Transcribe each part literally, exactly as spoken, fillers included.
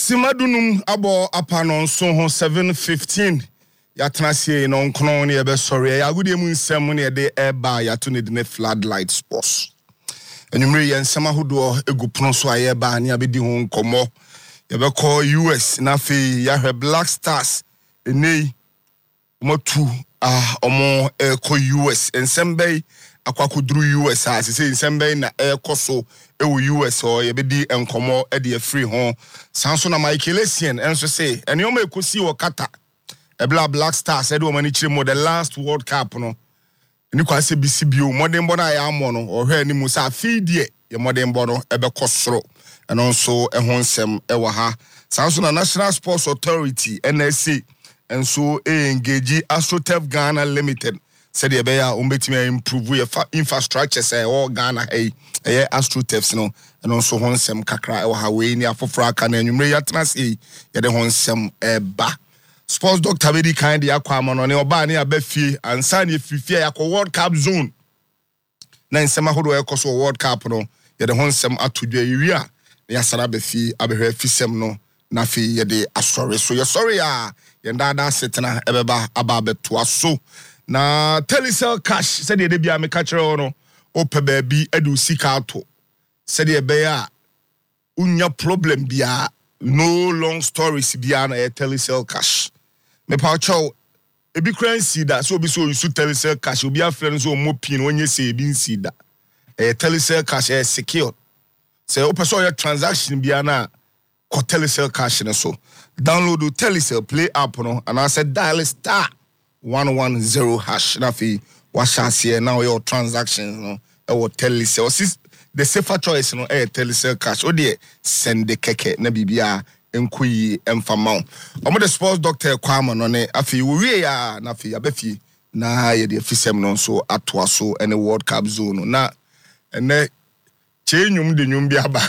Simadunum abo apanon so ho seven fifteen ya trasie no nkron ne be sorry ya gudie mu nsem ne de eba ya to ne de floodlight sports enumre ye nsem ahodo egupono so aye ba ne abedi ho nkomo ye be call U S na fe ya hwe Black Stars enei motu ah omo e ko U S nsem bay akwakodru U S as say nsem bay na e koso ewo U S o ye be di enkomo e de free ho sanso na Michael Essien enso say ene o ma ekosi wo kata e bla Black Stars e de o mani chire mo the last World Cup no ni kwa se bisi bio modern bono ya amo no o hwe ni mu sa fidie ye modern bono e be kosoro eno nso e ho nsem e wa ha sanso na National Sports Authority N S A enso e engage AstroTurf Ghana Limited said ye be ya umbetimi improve your infrastructure say all Ghana hey eh AstroTurfs no eno nso ho nsem kakra e wa ha we ni afofra aka na enwumre ya trans e ye de ho nsem e ba sports doctor be di kind ya kwa no ne oba ne abafie ansa ne fifie ya ko World Cup zone na nsem ahodo e koso World Cup no ye de ho nsem atodwa yiwia ya sara bafie abehwe fisem no na fi ye de asori so ye sorry ya ye ndada setena ebeba aba beto aso na Telecel cash said ye de bia me catch no ope baabi edu sika ato said ye be ya unya problem bia no long stories bia na ye Telecel cash me pa chow ebi currency da so obi so you Telecel cash obi afre so mo pin onye se ebi nsi da eh Telecel cash is secure say open so your transaction bia na ko Telecel cash na so download the Telecel play app no and I said dial star one one zero hash na fi wa share now your transactions no e wo Telecel the safer choice no e Telecel cash o de send the keke na bibia enkuyi emfama omo the sports doctor kwama no ne afi we ya na afi abafi na ye de fisem no so atoa so any World Cup zone na ene chenyum de nyum bia ba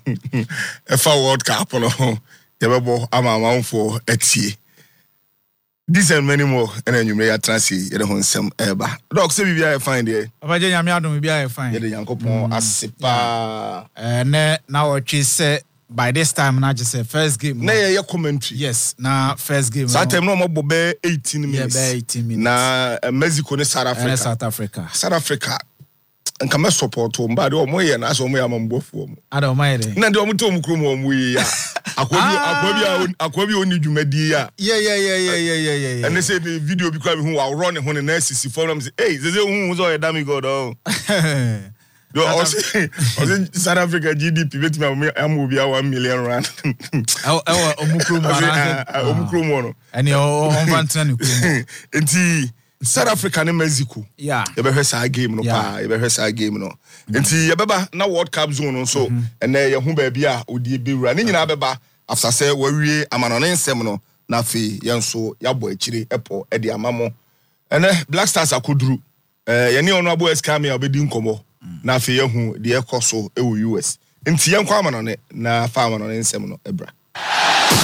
efa World Cup no ye bebo ama amanfo etie this and many more and enyumre ya transi ye de ho nsem eba doc say bibia e fine there abaje nyame adom bibia e fine ye de yankopon asepa eh ne na o twi se by this time na just say first game na ye commentary yes na first game that time no mo bobe eighteen minutes yeah eighteen minutes na uh, Mexico ne South Africa uh, South Africa South Africa nka me support o mba de o mo ye na so mo ya mambofu o mo ada o mai de na de o mo to mo krom o mo yi ya akwabi akwabi akwabi oni dwumadi ya yeah yeah yeah yeah yeah yeah yeah and they say the video bi kwa bi hu wa run ho ne sixty four am say hey they say hu hu so ye damn god oh yo also South Africa G D P bet me am obi a one million rand oh oh omukrom ana omukrom no and o onvantan ni krom enti South Africa and Mexico. Yeah. You better say game no pa. You better say game no. Enti you beba na World Cup zone so and then you hu baby a odi be wura. Ni nyina beba after say wawie amano ne nsem no na fe yenso yabo akire epo e de amamo. Ene Black Stars akoduru. Eh ye ne ono abo escam ya obedi nkomo. Na fe ye hu de ekoso e wo U S. Enti yenkwa amano ne na fa amano ne nsem no ebra.